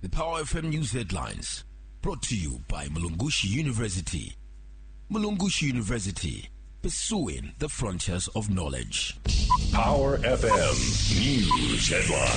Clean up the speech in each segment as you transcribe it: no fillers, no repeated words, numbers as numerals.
The Power FM News Headlines, brought to you by Mulungushi University. Mulungushi University, pursuing the frontiers of knowledge. Power FM News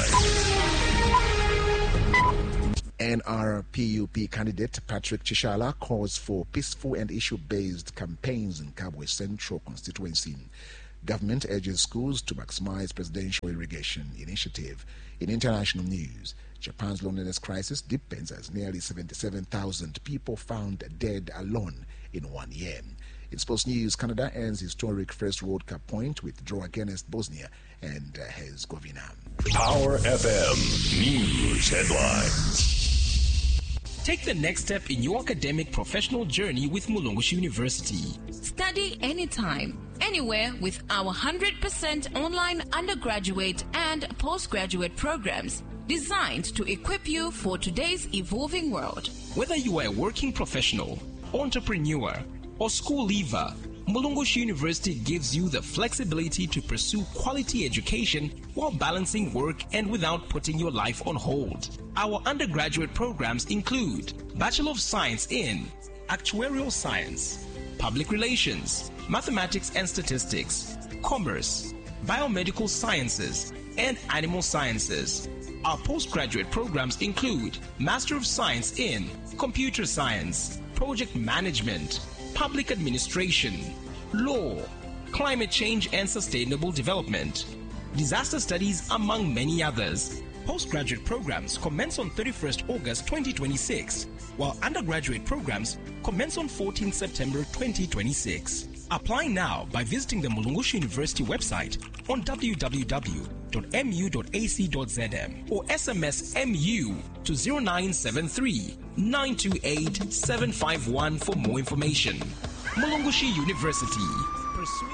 Headlines. NRPUP candidate Patrick Chishala calls for peaceful and issue-based campaigns in Kabwe Central constituency. Government urges schools to maximize presidential irrigation initiative. In international news, Japan's loneliness crisis deepens as nearly 77,000 people found dead alone in 1 year. In sports news, Canada ends historic first World Cup point with draw against Bosnia and Herzegovina. Power FM News Headlines. Take the next step in your academic professional journey with Mulungushi University. Study anytime, anywhere with our 100% online undergraduate and postgraduate programs designed to equip you for today's evolving world. Whether you are a working professional, entrepreneur, or school leaver, Mulungushi University gives you the flexibility to pursue quality education while balancing work and without putting your life on hold. Our undergraduate programs include Bachelor of Science in Actuarial Science, Public Relations, Mathematics and Statistics, Commerce, Biomedical Sciences, and Animal Sciences. Our postgraduate programs include Master of Science in Computer Science, Project Management, Public Administration, Law, Climate Change and Sustainable Development, Disaster Studies, among many others. Postgraduate programs commence on 31st August 2026, while undergraduate programs commence on 14 September 2026. Apply now by visiting the Mulungushi University website on www.mu.ac.zm or SMS MU to 0973 928 751 for more information. Mulungushi University, pursuing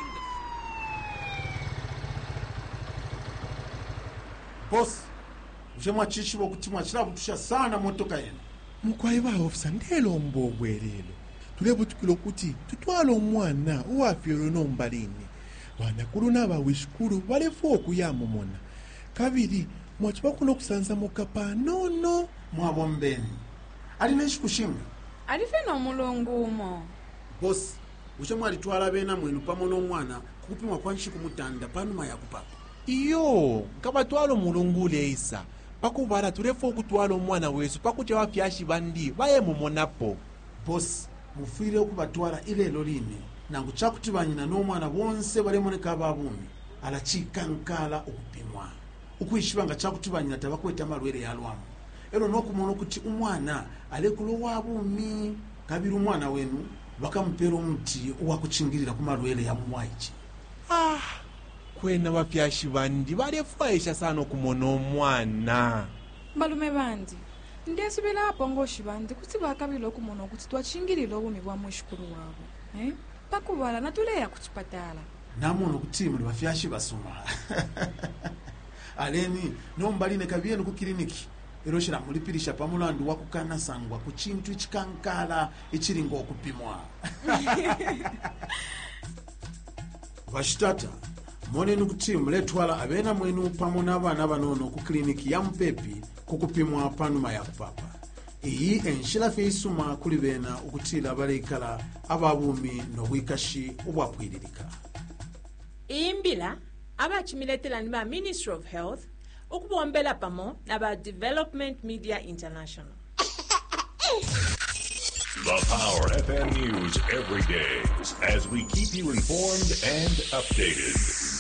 Boss, mshema chichi wakutimwa chila kutusha sana motoka yenu. Mkwaiba ofisa ndelo mbogwerelo. Tulebu tukilo kuti tutwala omwana uwafyolo nombalini. Wanakulu n'abawishukulu balefu okuyamumona. Kabiri mwachipa kuno kusanza mukapa nono. Mwabombeni. Alina ishikushimwe. Alifena mulungumo. Boss, mshema alitwala bena mwenu pamo n'omwana kupimwa kwa nshi kumutanda panuma ya kupapa. Iyo, kabatwalo mulungule isa. Pakubala tulefu okutwala omwana wesu pakuche wafyashi bandi baye mumonapo. Boss, mufire okubatwala ilelo lini nangu chakutibanyina n'omwana bonse balemoneka babumi alachikankala okupimwa ukuyishibanga chakutibanyina tabakweta malwere yalwamu ero nokumona kuti umwana alekulo wabumi kabiri umwana wenu bakampera omuti owakuchingirira ku malwere ya mwaiji. Kwena bafyashi bandi balefuaisha sana okumona omwana. Balume bandi ndesibela apo ngoshibandi kuti bakabilo kumono kuti twachingirira obumi bwa mwishukuru wabo pakubala natuleya kuchipatala namono kuti muli bafyashi basoma aleni nombaline kabyenu ku kliniki eroshira mulipirisha pamulandu wakukana sangwa ku chintu ichikankala ichiringo okupimwa. Bashitata monenu kuti muletwala abena mwenu pamo n'abana banono ku kliniki ya Mpepi kukupimwa panuma ya kupapa. Iyi enshila feisuma kuli bena ukutila balekala ababumi n'obwikashi obwapwiririka. Imbila abachimiletela niba Ministry of Health okubombela pamo naba Development Media International. The Power FM News every day as we keep you informed and updated.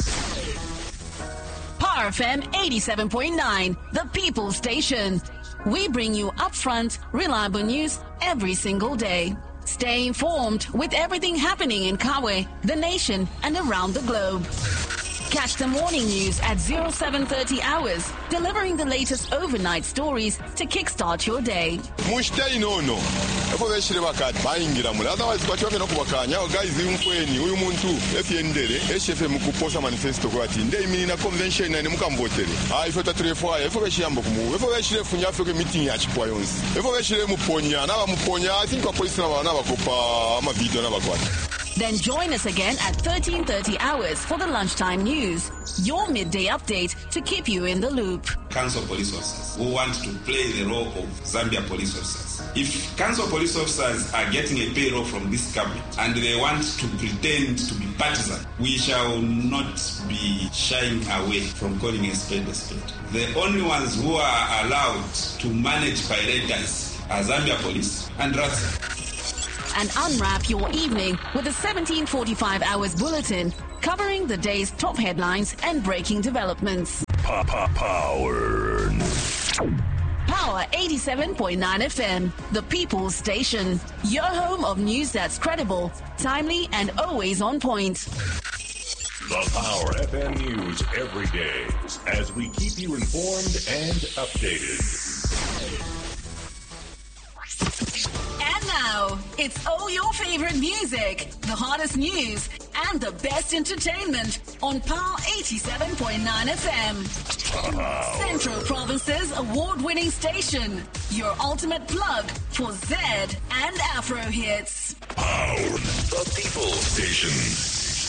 Power FM 87.9, the People Station. We bring you upfront, reliable news every single day. Stay informed with everything happening in Kabwe, the nation, and around the globe. Catch the morning news at 0730 hours, delivering the latest overnight stories to kickstart your day. Mushtai nono. Efo beshire bakati bayingira mule. Otherwise kwa chwame nokubakanya guys imfweni uyu muntu efyendere eshefe mukuposa manifesto kwati ndei mini na convention na mukamvotere. Ifo tatrefo efo beshiyambo kumu. Efo beshire funya afeke meeting ya chipwa yonsi. Efo beshire muponya na ba muponya I think kwa police na bana bakopa ama video na bakwati. Then join us again at 13:30 hours for the lunchtime news. Your midday update to keep you in the loop. Council police officers who want to play the role of Zambia police officers. If council police officers are getting a payroll from this government and they want to pretend to be partisan, we shall not be shying away from calling a spade a spade. The only ones who are allowed to manage pirates are Zambia police and RATSA. And unwrap your evening with a 17:45 hours bulletin covering the day's top headlines and breaking developments. Power. Power 87.9 FM, the People's Station. Your home of news that's credible, timely, and always on point. The Power FM News every day as we keep you informed and updated. And now, it's all your favorite music, the hottest news, and the best entertainment on Power 87.9 FM. Central Province's award-winning station, your ultimate plug for Z and Afro hits. Power, the People's Station.